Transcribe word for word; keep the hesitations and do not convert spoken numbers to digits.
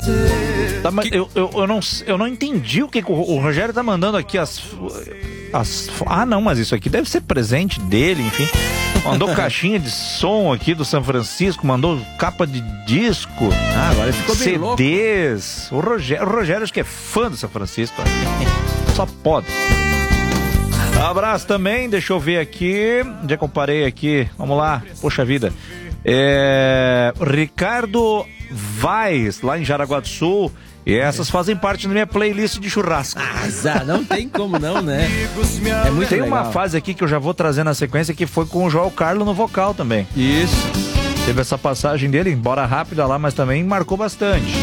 Tá, mas que... eu, eu, eu, não, eu não entendi o que, que o, o Rogério tá mandando aqui. As, as, ah, não, mas isso aqui deve ser presente dele, enfim. Mandou caixinha de som aqui do São Francisco, mandou capa de disco. Ah, agora ele ficou bem C Ds. louco. O Rogério, o Rogério acho que é fã do São Francisco. Só pode. Abraço também, deixa eu ver aqui. Já comparei aqui. Vamos lá, poxa vida. É, Ricardo Vaz, lá em Jaraguá do Sul. E essas fazem parte da minha playlist de churrasco. Ah, não tem como não, né? É muito Tem legal. uma fase aqui que eu já vou trazer na sequência, que foi com o João Carlos no vocal também. Isso. Teve essa passagem dele, embora rápida lá, mas também marcou bastante.